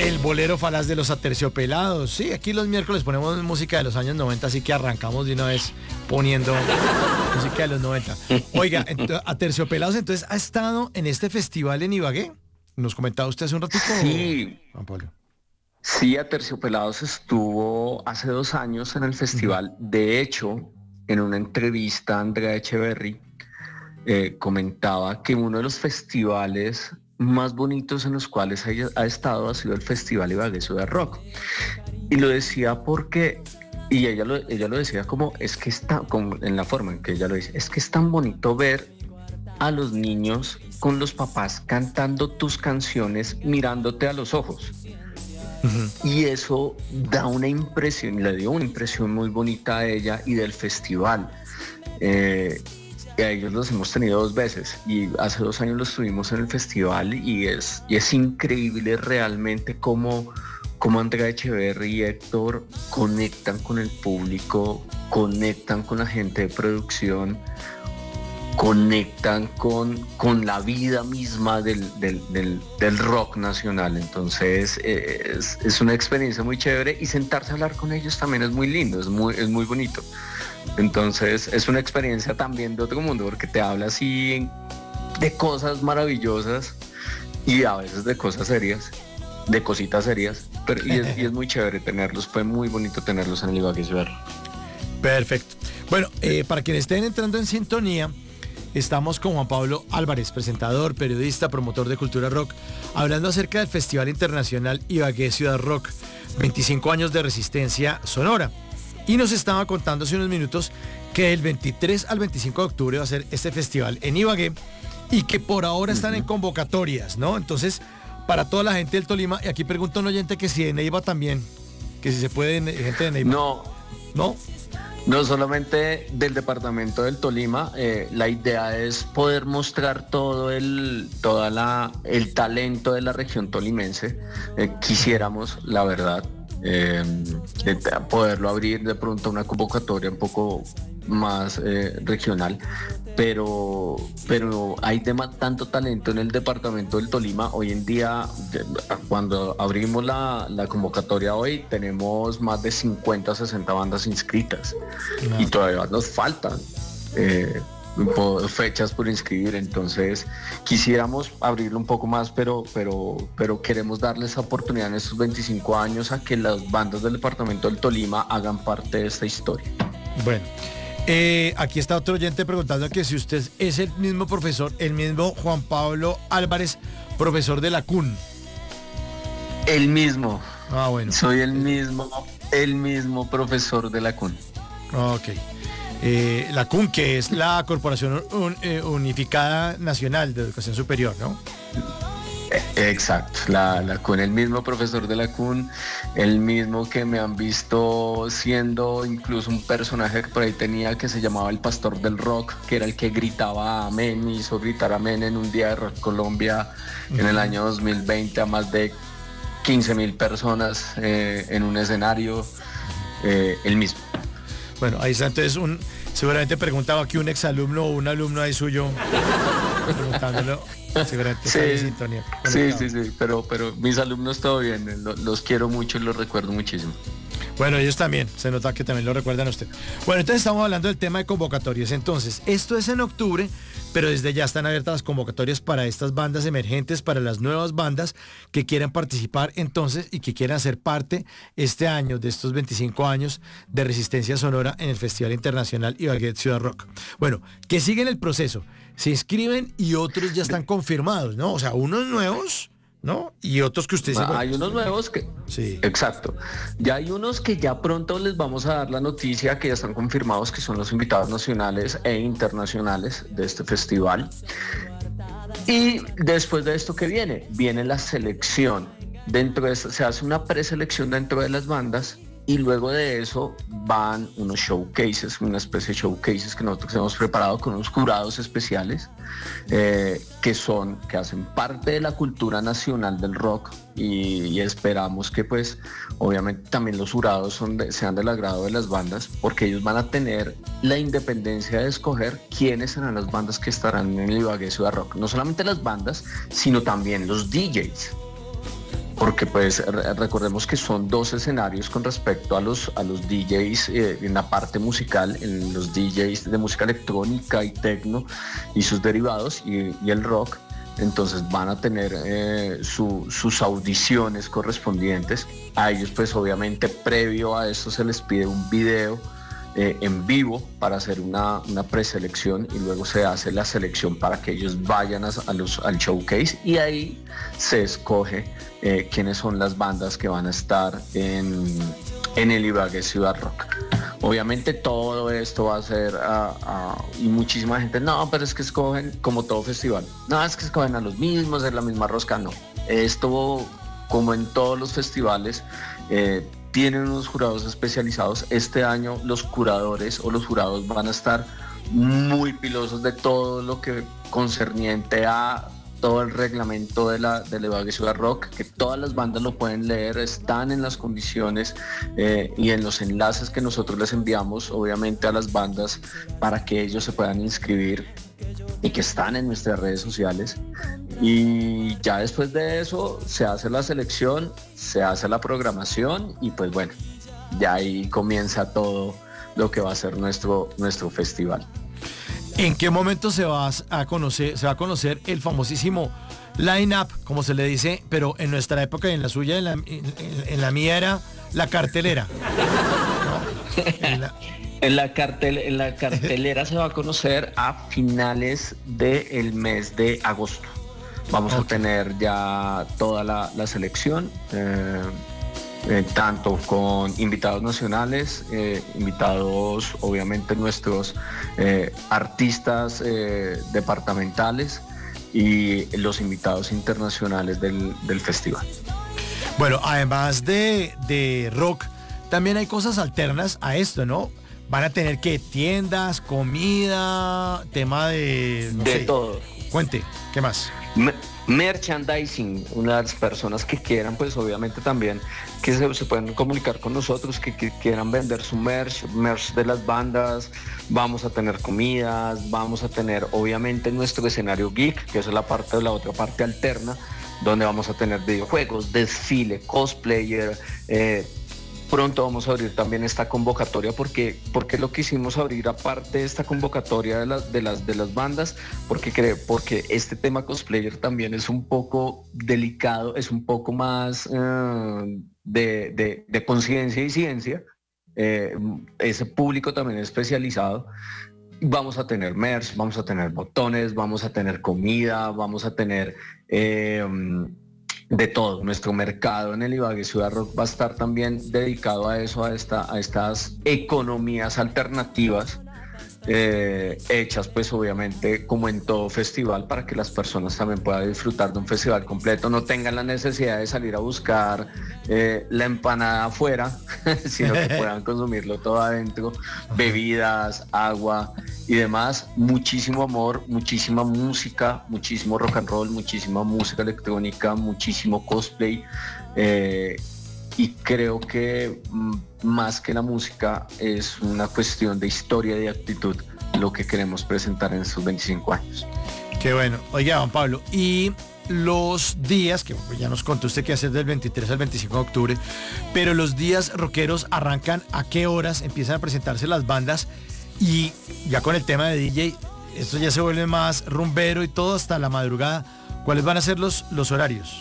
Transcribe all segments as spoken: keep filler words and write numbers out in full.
El bolero falaz de los Aterciopelados. Sí, aquí los miércoles ponemos música de los años noventa, así que arrancamos de una vez poniendo música de los noventa. Oiga, ent- Aterciopelados entonces ha estado en este festival en Ibagué. ¿Nos comentaba usted hace un ratico? Sí, Juan Pablo. sí, Aterciopelados estuvo hace dos años en el festival. De hecho, en una entrevista, Andrea Echeverry eh, comentaba que uno de los festivales más bonitos en los cuales ella ha estado ha sido el Festival Ibagué Ciudad Rock. Y lo decía porque, y ella lo, ella lo decía como, es que está, como en la forma en que ella lo dice, es que es tan bonito ver a los niños con los papás cantando tus canciones mirándote a los ojos. Uh-huh. Y eso da una impresión, le dio una impresión muy bonita a ella y del festival. Eh, y a ellos los hemos tenido dos veces y hace dos años los tuvimos en el festival y es, y es increíble realmente cómo, cómo Andrea Echeverry y Héctor conectan con el público, conectan con la gente de producción, conectan con, con la vida misma del, del, del, del rock nacional. Entonces eh, es, es una experiencia muy chévere y sentarse a hablar con ellos también es muy lindo, es muy, es muy bonito. Entonces es una experiencia también de otro mundo porque te habla así de cosas maravillosas y a veces de cosas serias, de cositas serias, pero y es, y es muy chévere tenerlos, fue muy bonito tenerlos en el Ibagué Ciudad. Perfecto. Bueno, eh, para quienes estén entrando en sintonía, estamos con Juan Pablo Álvarez, presentador, periodista, promotor de cultura rock, hablando acerca del Festival Internacional Ibagué Ciudad Rock, veinticinco años de resistencia sonora. Y nos estaba contando hace unos minutos que del veintitrés al veinticinco de octubre va a ser este festival en Ibagué y que por ahora están uh-huh. en convocatorias, ¿no? Entonces, para toda la gente del Tolima, y aquí pregunta un oyente que si de Neiva también, que si se puede, gente de Neiva. No. ¿No? No solamente del departamento del Tolima, eh, la idea es poder mostrar todo el, toda la, el talento de la región tolimense. Eh, quisiéramos, la verdad, eh, de, de poderlo abrir de pronto una convocatoria un poco más eh, regional, pero, pero hay de, tanto talento en el departamento del Tolima. Hoy en día, de, cuando abrimos la, la convocatoria hoy, tenemos más de cincuenta, sesenta bandas inscritas no. y todavía nos faltan eh, fechas por inscribir. Entonces quisiéramos abrirlo un poco más, pero, pero, pero queremos darles esa oportunidad en estos veinticinco años a que las bandas del departamento del Tolima hagan parte de esta historia. Bueno. Eh, aquí está otro oyente preguntando que si usted es el mismo profesor, el mismo Juan Pablo Álvarez, profesor de la C U N. El mismo. Ah, bueno. Soy el mismo, el mismo profesor de la C U N. Ok. Eh, la C U N, que es la Corporación Un, eh, Unificada Nacional de Educación Superior, ¿no? Exacto, la, la C U N, el mismo profesor de la C U N, el mismo que me han visto siendo incluso un personaje que por ahí tenía que se llamaba el Pastor del Rock, que era el que gritaba amén, hizo gritar amén en un día de Rock Colombia uh-huh. en el año dos mil veinte a más de quince mil personas eh, en un escenario, eh, el mismo. Bueno, ahí está entonces un, seguramente preguntaba aquí un exalumno o un alumno ahí suyo preguntándolo. Seguramente sí, en sintonía. Sí, sí, sí, pero, pero mis alumnos todo bien, los, los quiero mucho y los recuerdo muchísimo. Bueno, ellos también, se nota que también lo recuerdan a usted. Bueno, entonces estamos hablando del tema de convocatorias. Entonces, esto es en octubre, pero desde ya están abiertas las convocatorias para estas bandas emergentes, para las nuevas bandas que quieran participar entonces y que quieran ser parte este año de estos veinticinco años de resistencia sonora en el Festival Internacional Ibagué Ciudad Rock. Bueno, que siguen el proceso. Se inscriben y otros ya están confirmados, ¿no? O sea, unos nuevos, ¿no? Y otros que usted... Ah, hay unos nuevos que... Sí. Exacto. Ya hay unos que ya pronto les vamos a dar la noticia que ya están confirmados, que son los invitados nacionales e internacionales de este festival. Y después de esto, ¿qué viene? Viene la selección. Dentro de esto, se hace una preselección dentro de las bandas y luego de eso van unos showcases, una especie de showcases que nosotros hemos preparado con unos jurados especiales eh, que son, que hacen parte de la cultura nacional del rock y, y esperamos que pues obviamente también los jurados son de, sean del agrado de las bandas porque ellos van a tener la independencia de escoger quiénes serán las bandas que estarán en el Ibagué Ciudad Rock. No solamente las bandas, sino también los D Js. porque pues re- recordemos que son dos escenarios con respecto a los, a los D Js eh, en la parte musical, en los D Js de música electrónica y techno y sus derivados y, y el rock. Entonces van a tener eh, su, sus audiciones correspondientes. A ellos pues obviamente previo a esto se les pide un video eh, en vivo para hacer una, una preselección y luego se hace la selección para que ellos vayan a, a los, al showcase y ahí se escoge eh, quiénes son las bandas que van a estar en, en el Ibagué Ciudad Rock. Obviamente todo esto va a ser, uh, uh, y muchísima gente, no, pero es que escogen como todo festival, no, es que escogen a los mismos, es la misma rosca, no. Esto, como en todos los festivales, eh, tienen unos jurados especializados. Este año los curadores o los jurados van a estar muy pilosos de todo lo que concerniente a todo el reglamento de la, de la Ibagué Ciudad Rock, que todas las bandas lo pueden leer, están en las condiciones eh, y en los enlaces que nosotros les enviamos, obviamente, a las bandas para que ellos se puedan inscribir y que están en nuestras redes sociales. Y ya después de eso se hace la selección, se hace la programación y pues bueno, ya ahí comienza todo lo que va a ser nuestro, nuestro festival. ¿En qué momento se va a conocer, se va a conocer el famosísimo line-up, como se le dice, pero en nuestra época y en la suya, en la, en, en la mía era la cartelera? ¿No? En la... En la, cartel, en la cartelera se va a conocer a finales del mes de agosto. Vamos okay. a tener ya toda la, la selección. Eh, Eh, tanto con invitados nacionales, eh, invitados obviamente nuestros eh, artistas eh, departamentales y los invitados internacionales del, del festival. Bueno, además de, de rock, también hay cosas alternas a esto, ¿no? Van a tener que tiendas, comida, tema de... No de sé. todo. Cuente, ¿qué más? Me merchandising, unas personas que quieran, pues obviamente también que se, se pueden comunicar con nosotros, que, que quieran vender su merch, merch de las bandas. Vamos a tener comidas, vamos a tener obviamente nuestro escenario geek, que es la parte de la otra parte alterna, donde vamos a tener videojuegos, desfile, cosplayer. Eh, Pronto vamos a abrir también esta convocatoria porque, porque lo quisimos abrir aparte de esta convocatoria de las, de las, de las bandas, porque, creo, porque este tema cosplayer también es un poco delicado, es un poco más eh, de, de, de conciencia y ciencia, eh, ese público también es especializado. Vamos a tener merch, vamos a tener botones, vamos a tener comida, vamos a tener... Eh, de todo. Nuestro mercado en el Ibagué Ciudad Rock va a estar también dedicado a eso, a, esta, a estas economías alternativas eh, hechas pues obviamente como en todo festival para que las personas también puedan disfrutar de un festival completo, no tengan la necesidad de salir a buscar eh, la empanada afuera, sino que puedan consumirlo todo adentro, bebidas, agua y demás. Muchísimo amor, muchísima música, muchísimo rock and roll, muchísima música electrónica, muchísimo cosplay eh, y creo que mm, más que la música es una cuestión de historia y de actitud lo que queremos presentar en estos veinticinco años. Qué bueno. Oiga, Juan Pablo, y los días, que ya nos contó usted que hace del veintitrés al veinticinco de octubre, pero los días rockeros arrancan a qué horas empiezan a presentarse las bandas y ya con el tema de D J, esto ya se vuelve más rumbero y todo hasta la madrugada. ¿Cuáles van a ser los, los horarios?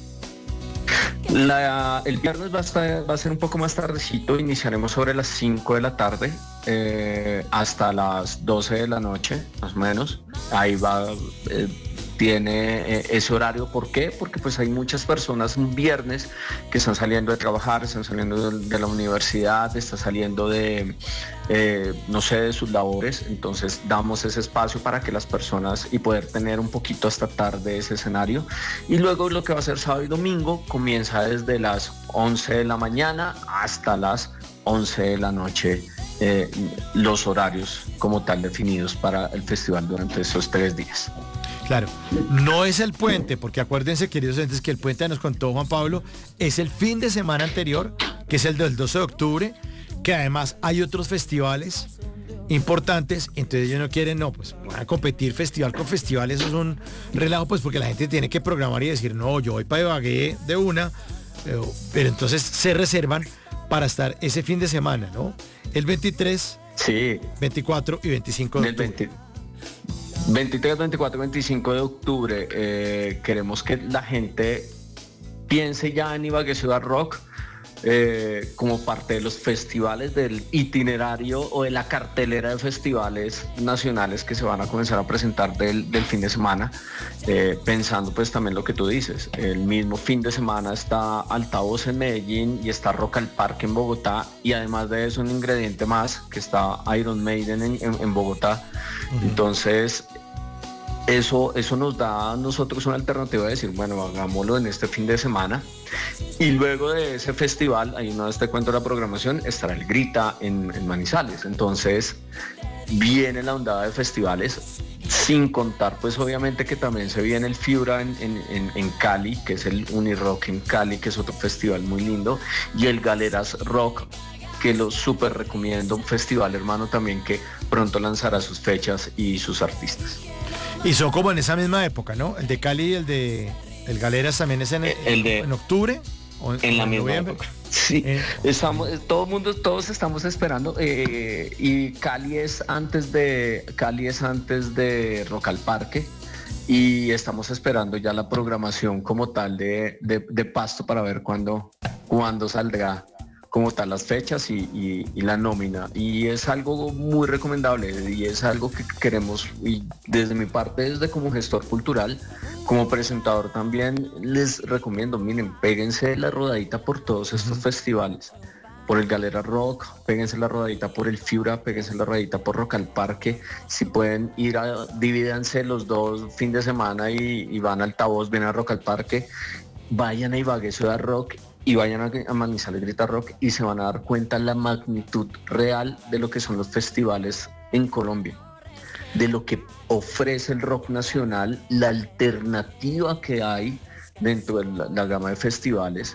La, el viernes va a, estar, va a ser un poco más tardecito, iniciaremos sobre las cinco de la tarde eh, hasta las doce de la noche, más o menos. Ahí va, eh, tiene eh, ese horario. ¿Por qué? Porque pues hay muchas personas un viernes que están saliendo de trabajar, están saliendo de, de la universidad, están saliendo de, eh, no sé, de sus labores. Entonces damos ese espacio para que las personas y poder tener un poquito hasta tarde ese escenario. Y luego lo que va a ser sábado y domingo comienza desde las once de la mañana hasta las once de la noche. Eh, los horarios como tal definidos para el festival durante esos tres días. Claro, no es el puente, porque acuérdense, queridos oyentes, que el puente que nos contó Juan Pablo es el fin de semana anterior, que es el del doce de octubre, que además hay otros festivales importantes, entonces ellos no quieren, no, pues van a competir festival con festival, eso es un relajo, pues porque la gente tiene que programar y decir, no, yo voy para Ibagué de una, pero, pero entonces se reservan para estar ese fin de semana, ¿no? El veintitrés, sí, veinticuatro y veinticinco de octubre. veintitrés, veinticuatro, veinticinco de octubre, eh, queremos que la gente piense ya en Ibagué Ciudad Rock eh, como parte de los festivales, del itinerario o de la cartelera de festivales nacionales que se van a comenzar a presentar del, del fin de semana, eh, pensando pues también lo que tú dices, el mismo fin de semana está Altavoz en Medellín y está Rock al Parque en Bogotá, y además de eso un ingrediente más que está Iron Maiden en, en, en Bogotá. Uh-huh. Entonces Eso, eso nos da a nosotros una alternativa de decir, bueno, hagámoslo en este fin de semana. Y luego de ese festival, ahí una vez te cuento la programación, estará el Grita en, en Manizales. Entonces viene la ondada de festivales, sin contar pues obviamente que también se viene el Fiura en, en, en, en Cali, que es el Unirock en Cali, que es otro festival muy lindo, y el Galeras Rock, que lo súper recomiendo, un festival hermano también que pronto lanzará sus fechas y sus artistas. Y son como en esa misma época, ¿no? El de Cali y el de el Galeras también es en, el de, en octubre. ¿O en, en la en misma noviembre? Época. Sí, eh, estamos, todo el mundo, todos estamos esperando. Eh, y Cali es antes de Cali es antes de Rock al Parque. Y estamos esperando ya la programación como tal de, de, de Pasto para ver cuándo, cuándo saldrá como tal las fechas y, y, y la nómina, y es algo muy recomendable y es algo que queremos, y desde mi parte, desde como gestor cultural, como presentador también les recomiendo, miren, péguense la rodadita por todos estos uh-huh. festivales, por el Galera Rock, péguense la rodadita por el Fiura, péguense la rodadita por Rock al Parque, si pueden ir a, divídanse los dos fin de semana y, y van a Altavoz, vienen a Rock al Parque, vayan a Ibagué Ciudad Rock y vayan a, a Manizales Grita Rock y se van a dar cuenta la magnitud real de lo que son los festivales en Colombia, de lo que ofrece el rock nacional, la alternativa que hay dentro de la, la gama de festivales.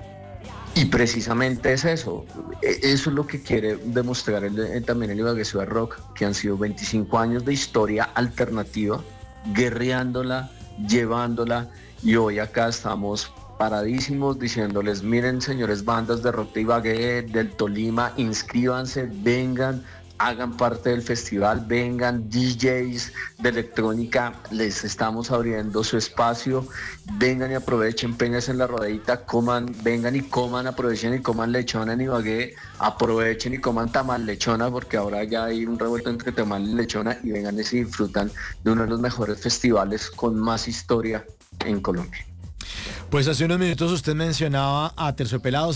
Y precisamente es eso, eso es lo que quiere demostrar el, el, también el Ibagué Ciudad Rock, que han sido veinticinco años de historia alternativa, guerreándola, llevándola, y hoy acá estamos paradísimos diciéndoles, miren señores bandas de rock de Ibagué, del Tolima, inscríbanse, vengan, hagan parte del festival, vengan D Js de electrónica, les estamos abriendo su espacio, vengan y aprovechen, péñense en la rodadita, coman, vengan y coman, aprovechen y coman lechona en Ibagué, aprovechen y coman tamal lechona, porque ahora ya hay un revuelto entre tamal y lechona, y vengan y se disfrutan de uno de los mejores festivales con más historia en Colombia. Pues hace unos minutos usted mencionaba a Terciopelados.